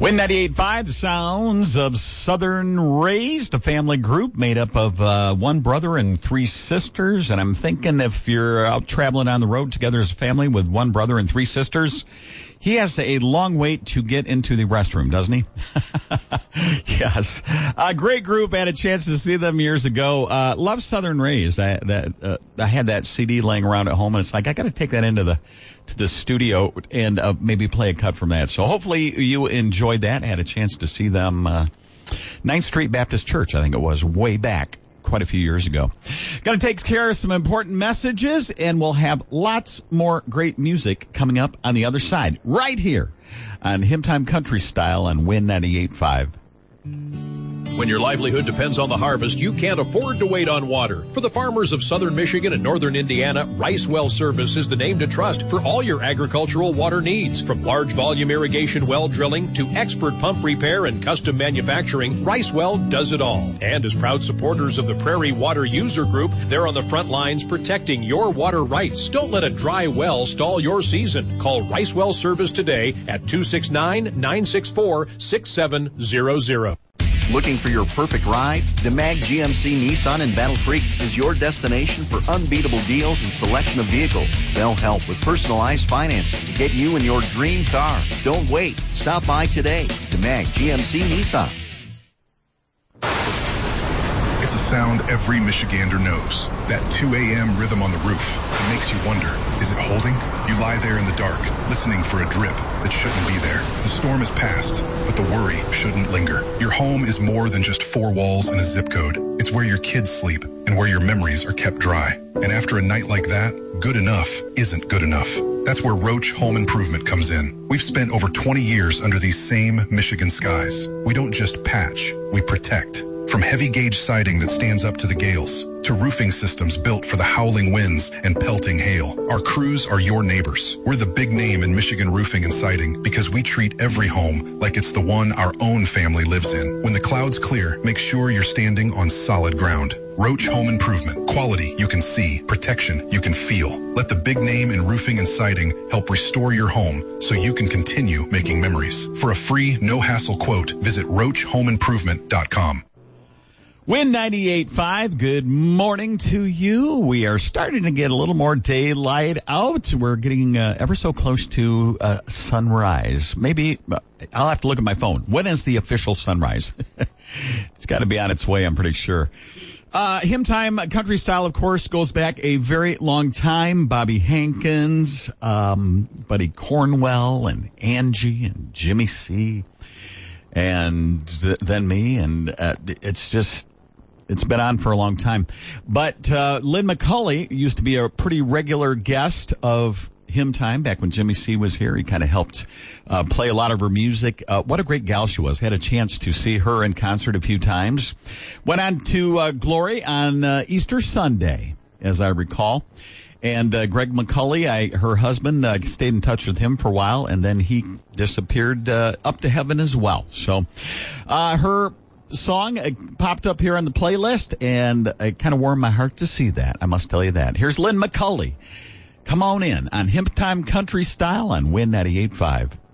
Win 98.5, the sounds of Southern Raised, a family group made up of one brother and three sisters. And I'm thinking if you're out traveling on the road together as a family with one brother and three sisters, he has a long wait to get into the restroom, doesn't he? Yes. A great group. I had a chance to see them years ago. Love Southern Raised. I had that CD laying around at home, and it's like, I got to take that into the studio and maybe play a cut from that. So hopefully you enjoyed that. I had a chance to see them 9th Street Baptist Church, I think it was, way back quite a few years ago. Going to take care of some important messages, and we'll have lots more great music coming up on the other side, right here on Hymn Time Country Style on Win 98.5. When your livelihood depends on the harvest, you can't afford to wait on water. For the farmers of southern Michigan and northern Indiana, Rice Well Service is the name to trust for all your agricultural water needs. From large volume irrigation well drilling to expert pump repair and custom manufacturing, Rice Well does it all. And as proud supporters of the Prairie Water User Group, they're on the front lines protecting your water rights. Don't let a dry well stall your season. Call Rice Well Service today at 269-964-6700. Looking for your perfect ride? DeMag GMC Nissan in Battle Creek is your destination for unbeatable deals and selection of vehicles. They'll help with personalized financing to get you in your dream car. Don't wait. Stop by today. DeMag GMC Nissan. It's a sound every Michigander knows. That 2 a.m. rhythm on the roof. It makes you wonder, is it holding? You lie there in the dark, listening for a drip that shouldn't be there. The storm is past, but the worry shouldn't linger. Your home is more than just four walls and a zip code. It's where your kids sleep and where your memories are kept dry. And after a night like that, good enough isn't good enough. That's where Roach Home Improvement comes in. We've spent over 20 years under these same Michigan skies. We don't just patch, we protect. From heavy gauge siding that stands up to the gales, to roofing systems built for the howling winds and pelting hail, our crews are your neighbors. We're the big name in Michigan roofing and siding because we treat every home like it's the one our own family lives in. When the clouds clear, make sure you're standing on solid ground. Roach Home Improvement. Quality you can see, protection you can feel. Let the big name in roofing and siding help restore your home so you can continue making memories. For a free, no-hassle quote, visit roachhomeimprovement.com. Win 98.5, good morning to you. We are starting to get a little more daylight out. We're getting ever so close to sunrise. Maybe, I'll have to look at my phone. When is the official sunrise? It's got to be on its way, I'm pretty sure. Hymn Time Country Style, of course, goes back a very long time. Bobby Hankins, Buddy Cornwell, and Angie, and Jimmy C., and then me, and it's been on for a long time. But Lynn McCulley used to be a pretty regular guest of Hymn Time back when Jimmy C. was here. He kind of helped play a lot of her music. What a great gal she was. Had a chance to see her in concert a few times. Went on to Glory on Easter Sunday, as I recall. And Greg McCulley, her husband, stayed in touch with him for a while, and then he disappeared up to heaven as well. So her song popped up here on the playlist, and it kind of warmed my heart to see that. I must tell you that. Here's Lynn McCulley. Come on in on Hymn Time Country Style on Win 98.5.